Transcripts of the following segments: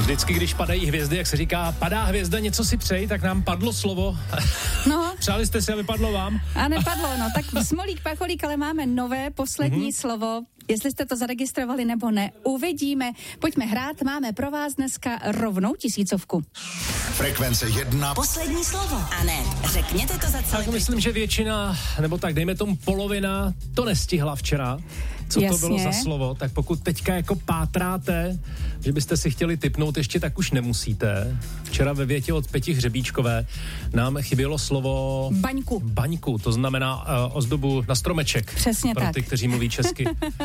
Vždycky, když padají hvězdy, jak se říká, padá hvězda, něco si přeji, tak nám padlo slovo. No. Přáli jste si, aby padlo vám? A nepadlo, no. Tak smolík, pacholík, ale máme nové, poslední slovo. Jestli jste to zaregistrovali nebo ne, uvidíme. Pojďme hrát, máme pro vás dneska rovnou 1000. Frekvence 1. Poslední slovo. A ne, řekněte to za celé. Tak myslím, že většina, nebo tak dejme tomu polovina, to nestihla včera. Co Jasně. to bylo za slovo? Tak pokud teďka jako pátráte, že byste si chtěli tipnout ještě, tak už nemusíte. Včera ve větě od Peti Hřebíčkové nám chybělo slovo... Baňku, to znamená ozdobu na stromeček. Přesně pro tak. ty, kteří mluví česky.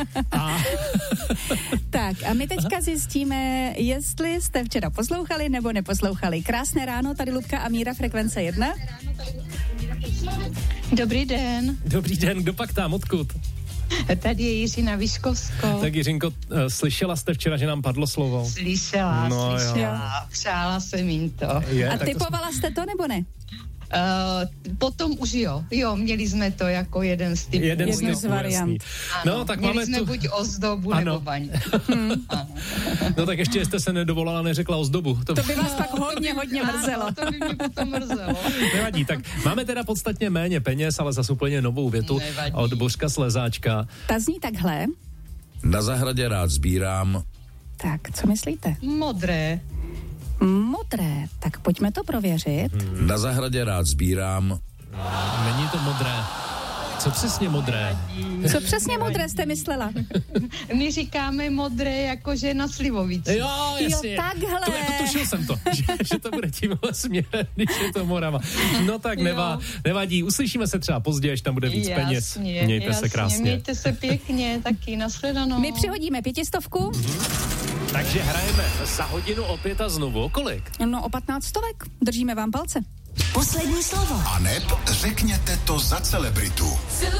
Tak a my teďka zjistíme, jestli jste včera poslouchali nebo neposlouchali. Krásné ráno, tady Lubka a Míra, Frekvence 1. Dobrý den. Dobrý den, kdo pak tam, odkud? Tady je Jiřina Vyškovsko. Tak Jiřinko, slyšela jste včera, že nám padlo slovo? Slyšela. Jo. Přála jsem jim to. A typovala jste to nebo ne? Potom už jo, měli jsme to jako jeden z typů. Jeden z variant. No, tak měli máme jsme tu... buď ozdobu nebo baňku. No tak ještě jste se nedovolala, neřekla ozdobu. To by vás pak hodně mrzelo. Ano, to by mě potom mrzelo. Nevadí, tak máme teda podstatně méně peněz, ale zase úplně novou větu od Božka Slezáčka. Ta zní takhle. Na zahradě rád sbírám. Tak, co myslíte? Modré. Modré, tak pojďme to prověřit. Na zahradě rád sbírám. Není to modré. Co přesně modré? Co přesně modré jste myslela? My říkáme modré jakože na slivovici. Jo, jasně. Jo, takhle. To, jako tušil jsem to, že to bude tímhle směrem, když je to Morava. No tak nevadí, uslyšíme se třeba později, až tam bude víc peněz. Mějte se krásně. Mějte se pěkně, taky nashledanou. My přihodíme 500. Takže hrajeme za hodinu opět a znovu. Kolik? No o 15 stovek. Držíme vám palce. Poslední slovo. A neb řekněte to za celebritu.